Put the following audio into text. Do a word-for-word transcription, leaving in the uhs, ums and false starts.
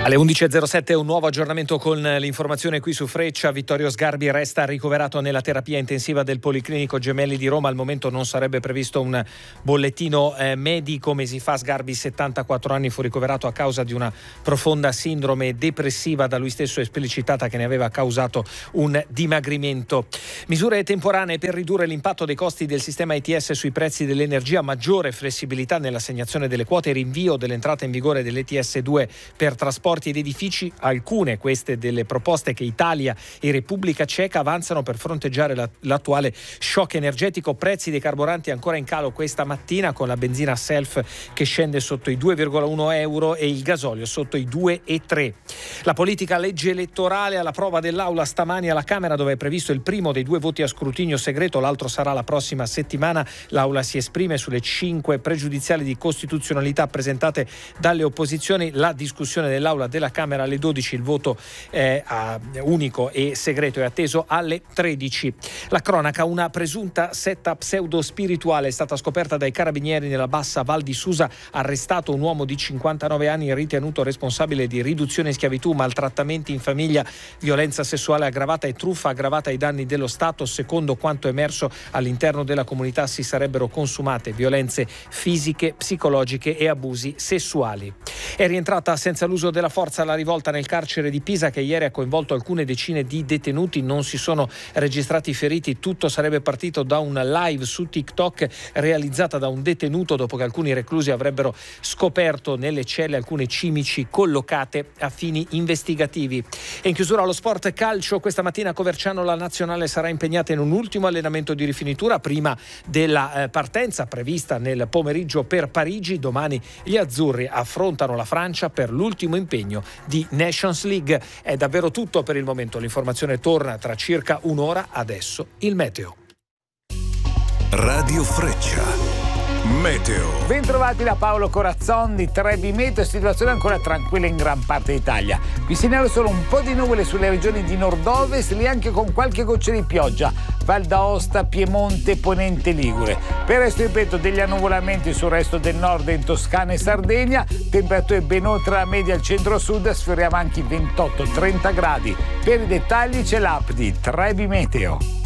Alle undici e zero sette un nuovo aggiornamento con l'informazione qui su Freccia. Vittorio Sgarbi resta ricoverato nella terapia intensiva del Policlinico Gemelli di Roma. Al momento non sarebbe previsto un bollettino eh, medico. Mesi fa Sgarbi, settantaquattro anni, fu ricoverato a causa di una profonda sindrome depressiva, da lui stesso esplicitata, che ne aveva causato un dimagrimento. Misure temporanee per ridurre l'impatto dei costi del sistema I T S sui prezzi dell'energia, maggiore flessibilità nell'assegnazione delle quote, rinvio dell'entrata in vigore dell'E T S due per trasporti ed edifici. Alcune queste delle proposte che Italia e Repubblica Ceca avanzano per fronteggiare la, l'attuale shock energetico. Prezzi dei carburanti ancora in calo questa mattina, con la benzina Self che scende sotto i due virgola uno euro e il gasolio sotto i due virgola tre. La politica legge elettorale alla prova dell'Aula stamani alla Camera, dove è previsto il primo dei due voti a scrutinio segreto, l'altro sarà la prossima settimana. L'Aula si esprime sulle cinque pregiudiziali di costituzionalità presentate dalle opposizioni. La discussione dell'Aula della Camera alle dodici, il voto è unico e segreto è atteso alle tredici. La cronaca: una presunta setta pseudo-spirituale è stata scoperta dai carabinieri nella bassa Val di Susa. Arrestato un uomo di cinquantanove anni ritenuto responsabile di riduzione in schiavitù, maltrattamenti in famiglia, violenza sessuale aggravata e truffa aggravata ai danni dello Stato. Secondo quanto emerso, all'interno della comunità si sarebbero consumate violenze fisiche, psicologiche e abusi sessuali. È rientrata senza l'uso della forza la rivolta nel carcere di Pisa, che ieri ha coinvolto alcune decine di detenuti. Non si sono registrati feriti. Tutto sarebbe partito da un live su TikTok realizzata da un detenuto dopo che alcuni reclusi avrebbero scoperto nelle celle alcune cimici collocate a fini investigativi. E in chiusura allo sport calcio, questa mattina a Coverciano la nazionale sarà impegnata in un ultimo allenamento di rifinitura prima della eh, partenza prevista nel pomeriggio per Parigi. Domani gli azzurri affrontano la Francia per l'ultimo impegno di Nations League. È davvero tutto per il momento. L'informazione torna tra circa un'ora. Adesso il meteo. Radio Freccia. Meteo. Bentrovati da Paolo Corazzon di Trebi Meteo. Situazione ancora tranquilla in gran parte d'Italia. Qui segnalo solo un po' di nuvole sulle regioni di nord-ovest, lì anche con qualche goccia di pioggia. Val d'Aosta, Piemonte, Ponente Ligure. Per il resto, ripeto, degli annuvolamenti sul resto del nord, in Toscana e Sardegna. Temperature ben oltre la media al centro-sud, sfioriamo anche i ventotto trenta gradi. Per i dettagli c'è l'app di Trebi Meteo.